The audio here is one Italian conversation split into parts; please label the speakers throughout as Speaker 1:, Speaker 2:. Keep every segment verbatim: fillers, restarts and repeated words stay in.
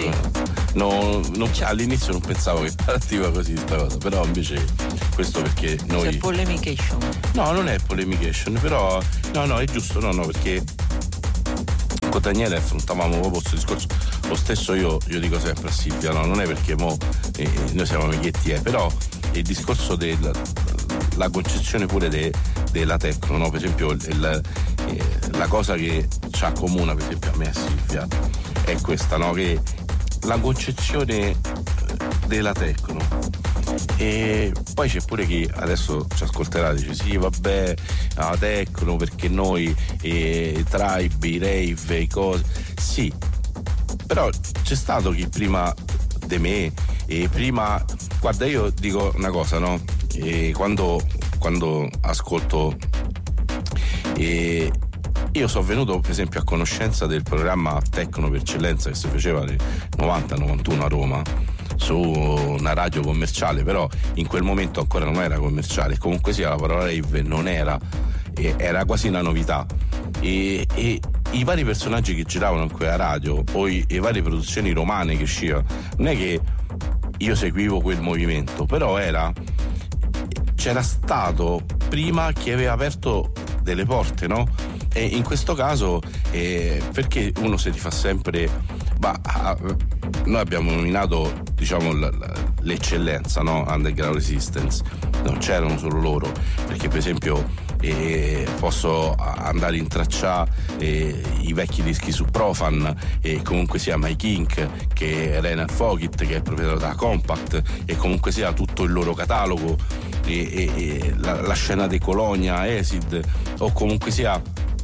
Speaker 1: Sì.
Speaker 2: No, non, all'inizio non pensavo che partiva così questa cosa, però invece questo perché noi.
Speaker 1: C'è polemication.
Speaker 2: No, non è polemication, però no, no, è giusto, no, no, perché con Daniele affrontavamo proprio questo discorso. Lo stesso io, io dico sempre a Silvia, no, non è perché mo eh, noi siamo amichetti, eh, però il discorso della la concezione pure de, della tecno, no? Per esempio il, eh, la cosa che ci accomuna, per esempio a me e a Silvia, è questa, no? Che la concezione della tecno, e poi c'è pure chi adesso ci ascolterà e dice sì vabbè la tecno perché noi eh, tribe, i rave, i cose, sì, però c'è stato chi prima di me e prima, guarda, io dico una cosa, no? E quando, quando ascolto e io sono venuto per esempio a conoscenza del programma Tecno per eccellenza che si faceva nel novanta novantuno a Roma su una radio commerciale, però in quel momento ancora non era commerciale, comunque sia la parola rave non era, era quasi una novità, e, e i vari personaggi che giravano in quella radio o i, le varie produzioni romane che uscivano, non è che io seguivo quel movimento, però era c'era stato prima chi aveva aperto delle porte, no? E in questo caso eh, perché uno si rifà sempre, bah, ah, noi abbiamo nominato diciamo l- l- l'eccellenza, no? Underground Resistance, non c'erano solo loro, perché per esempio eh, posso andare in traccia eh, i vecchi dischi su Profan, e comunque sia Mike Inc, che è Reinhard Fogit, che è il proprietario della Compact, e comunque sia tutto il loro catalogo, e, e, e la, la scena di Colonia, Acid, o comunque sia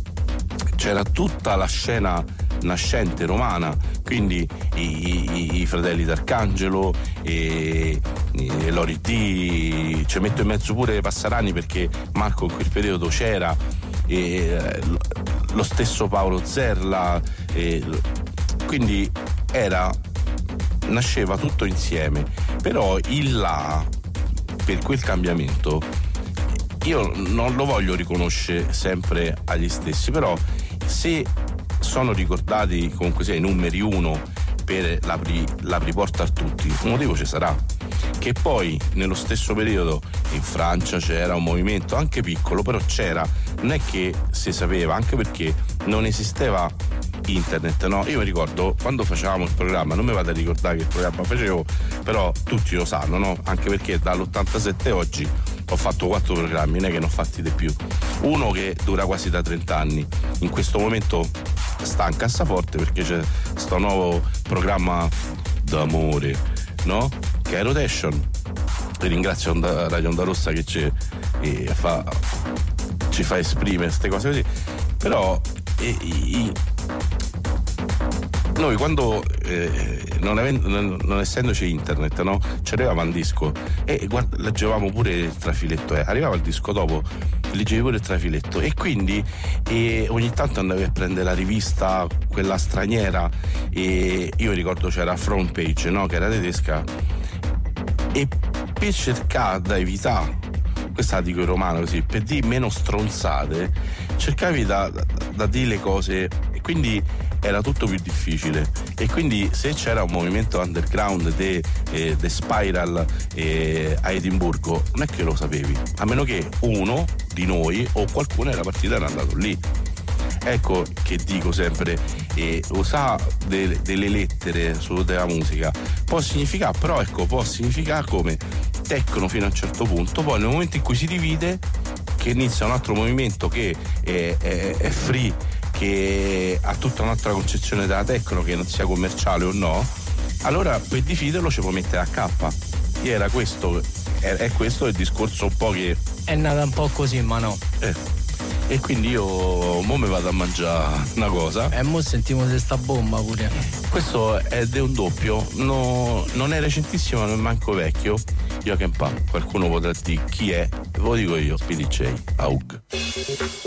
Speaker 2: c'era tutta la scena nascente romana, quindi i, i, i fratelli d'Arcangelo e, e Lori D, ci metto in mezzo pure Passarani perché Marco in quel periodo c'era, e lo stesso Paolo Zerla, e quindi era nasceva tutto insieme, però il là per quel cambiamento io non lo voglio riconoscere sempre agli stessi, però se sono ricordati comunque sia i numeri uno per l'apri, l'apriporta a tutti, un motivo ci sarà. Che poi nello stesso periodo in Francia c'era un movimento anche piccolo, però c'era, non è che si sapeva, anche perché non esisteva internet, no? Io mi ricordo quando facevamo il programma, non mi vado a ricordare che programma facevo, però tutti lo sanno, no? Anche perché dall'ottantasette oggi ho fatto quattro programmi, non è che ne ho fatti di più. Uno che dura quasi da trenta anni, in questo momento sta in cassaforte perché c'è sto nuovo programma d'amore, no? Che è Rotation. E ringrazio Onda, Radio Onda Rossa che ci, e fa, ci fa esprimere queste cose così. Però e, e, noi quando eh, non, avendo, non, non essendoci internet, no, ci arrivava un disco e guarda, leggevamo pure il trafiletto, eh. Arrivava il disco dopo, leggevi pure il trafiletto, e quindi e ogni tanto andavi a prendere la rivista, quella straniera, e io ricordo c'era Front Page, no, che era tedesca, e per cercare da evitare, questa la dico in romano così, per dire meno stronzate, cercavi da, da, da dire le cose, e quindi era tutto più difficile. E quindi se c'era un movimento underground de, eh, de Spiral eh, a Edimburgo, non è che lo sapevi, a meno che uno di noi o qualcuno era partito e era andato lì. Ecco che dico sempre, eh, usare de, delle lettere su della musica può significare, però ecco, può significare come tecno fino a un certo punto, poi nel momento in cui si divide, che inizia un altro movimento che è, è, è free, che ha tutta un'altra concezione della tecno, che non sia commerciale o no, allora per dividerlo ci può mettere a K. E era questo, è, è questo il discorso un po' che
Speaker 3: è nata un po' così, ma no.
Speaker 2: Eh. E quindi io mo mi vado a mangiare una cosa.
Speaker 3: E mo sentiamo se sta bomba pure.
Speaker 2: Questo è di un doppio, no, non è recentissimo, non è manco vecchio. Joachim Pam, qualcuno potrà dire chi è, ve lo dico io, Speedy J, Aug.